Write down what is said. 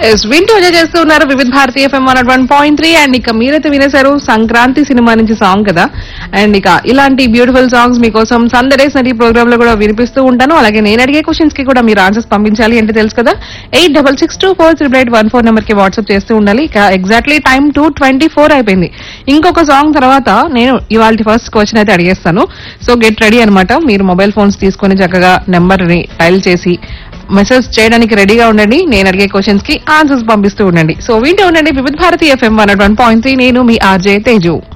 వింటూ ఎంజాయ్ చేస్తూ ఉన్నారు వివిధ భారతి ఎఫ్ఎం 101.3. అండ్ ఇక మీరైతే వినేశారు సంక్రాంతి సినిమా నుంచి సాంగ్ కదా. అండ్ ఇక ఇలాంటి బ్యూటిఫుల్ సాంగ్స్ మీకోసం సందడేస్ నటి ప్రోగ్రామ్ లో కూడా వినిపిస్తూ ఉంటాను. అలాగే నేను అడిగే క్వశ్చన్స్ కి కూడా మీరు ఆన్సర్స్ పంపించాలి అంటే తెలుసు కదా, 8662488814 నెంబర్ కి వాట్సాప్ చేస్తూ ఉండాలి. ఇక ఎగ్జాక్ట్లీ టైం 2:24 అయిపోయింది. ఇంకొక సాంగ్ తర్వాత నేను ఇవాళ ఫస్ట్ క్వశ్చన్ అయితే అడిగేస్తాను. సో గెట్ రెడీ అనమాట. మీరు మొబైల్ ఫోన్స్ తీసుకొని చక్కగా నెంబర్ ని డైల్ చేసి మెసేజ్ చేయడానికి రెడీగా ఉండండి. నేను అడిగే క్వశ్చన్స్ కి ఆన్సర్స్ పంపిస్తూ ఉండండి. సో వింటూ ఉండండి వివిధ భారతి ఎఫ్ఎం 101.3. నేను మీ ఆర్జే తేజు.